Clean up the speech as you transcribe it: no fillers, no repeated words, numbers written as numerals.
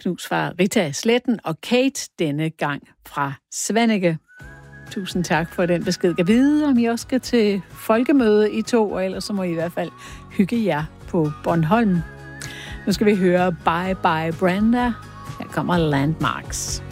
Knus fra Rita Sletten og Kate denne gang fra Svaneke. Tusind tak for den besked. Jeg ved, om I også skal til folkemøde i 2, og ellers så må I hvert fald hygge jer på Bornholm. Nu skal vi høre Bye Bye Brenda. Her kommer Landmarks.